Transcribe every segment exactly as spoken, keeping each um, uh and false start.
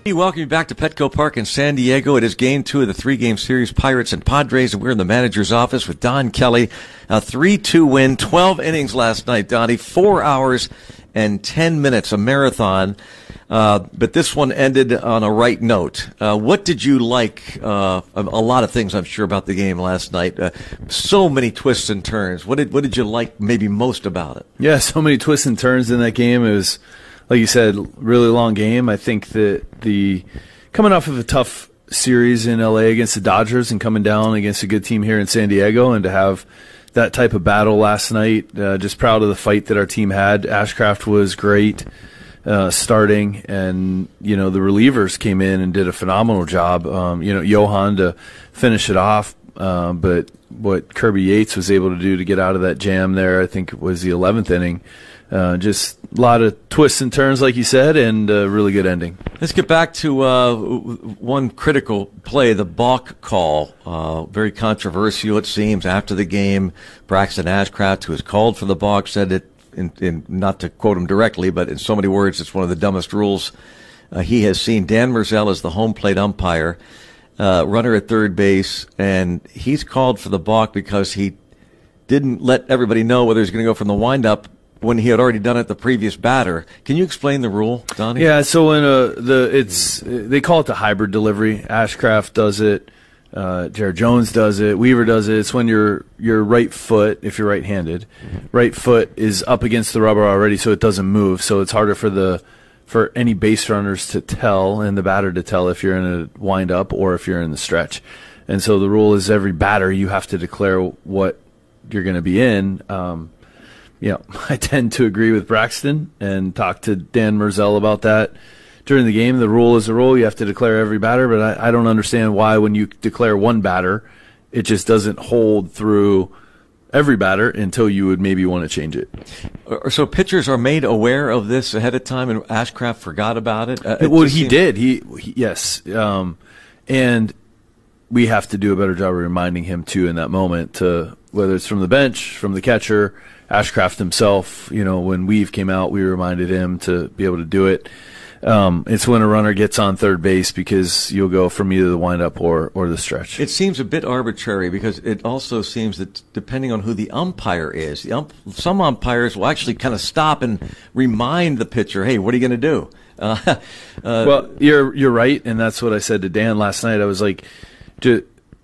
Welcome you back to Petco Park in San Diego. It is game two of the three-game series, Pirates and Padres, and we're in the manager's office with Don Kelly. A three two win, twelve innings last night, Donnie, four hours and ten minutes, a marathon. Uh, but this one ended on a right note. Uh, what did you like? Uh, a, a lot of things, I'm sure, about the game last night. Uh, so many twists and turns. What did what did you like maybe most about it? Yeah, so many twists and turns in that game. It was, like you said, really long game. I think that the coming off of a tough series in L A against the Dodgers and coming down against a good team here in San Diego, and to have that type of battle last night, uh, just proud of the fight that our team had. Ashcraft was great uh, starting, and you know the relievers came in and did a phenomenal job. Um, you know, Johan to finish it off, uh, but what Kirby Yates was able to do to get out of that jam there, I think it was the eleventh inning. Uh, just a lot of twists and turns, like you said, and a really good ending. Let's get back to uh, one critical play, the balk call. Uh, very controversial, it seems, after the game. Braxton Ashcraft, who was called for the balk, said it, in, in, not to quote him directly, but in so many words, it's one of the dumbest rules uh, he has seen. Dan Merzel is the home plate umpire, uh, runner at third base, and he's called for the balk because he didn't let everybody know whether he's going to go from the windup when he had already done it the previous batter. Can you explain the rule, Donnie? Yeah, so in a, the it's they call it the hybrid delivery. Ashcraft does it, uh, Jared Jones does it, Weaver does it. It's when your your right foot, if you're right-handed, right foot is up against the rubber already, so it doesn't move. So it's harder for the for any base runners to tell and the batter to tell if you're in a wind-up or if you're in the stretch. And so the rule is every batter you have to declare what you're going to be in. Um, Yeah, I tend to agree with Braxton and talk to Dan Merzel about that during the game. The rule is a rule. You have to declare every batter, but I, I don't understand why when you declare one batter, it just doesn't hold through every batter until you would maybe want to change it. So pitchers are made aware of this ahead of time, and Ashcraft forgot about it? Uh, it well, he seems- did. He, he Yes. Um, and we have to do a better job of reminding him, too, in that moment, to whether it's from the bench, from the catcher, Ashcraft himself. You know, when Weave came out, we reminded him to be able to do it. Um, it's when a runner gets on third base because you'll go from either the windup or, or the stretch. It seems a bit arbitrary because it also seems that depending on who the umpire is, the ump- some umpires will actually kind of stop and remind the pitcher, hey, what are you going to do? Uh, uh, well, you're you're right, and that's what I said to Dan last night. I was like, to,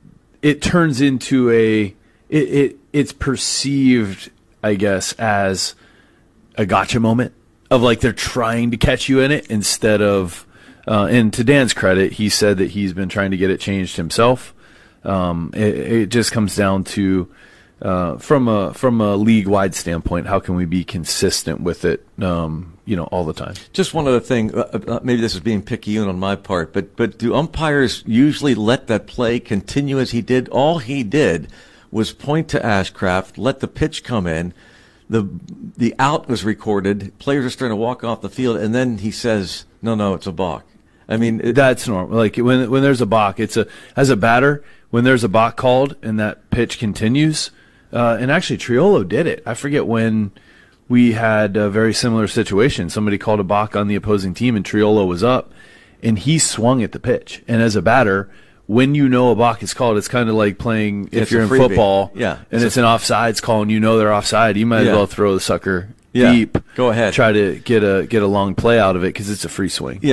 it turns into a it, it it's perceived, I guess, as a gotcha moment of like they're trying to catch you in it instead of, uh, and to Dan's credit, he said that he's been trying to get it changed himself. Um, it, it just comes down to, uh, from a, from a league wide standpoint, how can we be consistent with it, um, you know, all the time? Just one other thing, uh, uh, maybe this is being picayune on my part, but, but do umpires usually let that play continue as he did? All he did was point to Ashcraft, let the pitch come in, the the out was recorded, players are starting to walk off the field, and then he says, no, no, it's a balk. I mean, it, that's normal. Like when when there's a balk, it's a as a batter, when there's a balk called and that pitch continues, uh, and actually Triolo did it. I forget when we had a very similar situation. Somebody called a balk on the opposing team, and Triolo was up, and he swung at the pitch. And as a batter, when you know a balk is called, it's kind of like playing if It's you're a in freebie. football, Yeah. and It's it's, a- an offsides call, and you know they're offside. You might Yeah. as well throw the sucker Yeah. deep. Go ahead. Try to get a get a long play out of it because it's a free swing. Yeah.